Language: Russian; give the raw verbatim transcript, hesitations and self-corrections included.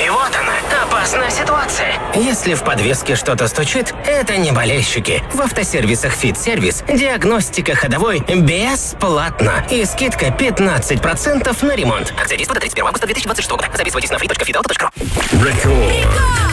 И вот она, опасная ситуация. Если в подвеске что-то стучит, это не болельщики. В автосервисах «Фит-сервис» диагностика ходовой бесплатна. И скидка пятнадцать процентов на ремонт. Акция действует до тридцать первого августа две тысячи двадцать шестого года. Записывайтесь на free точка fit auto точка ru. Рекорд.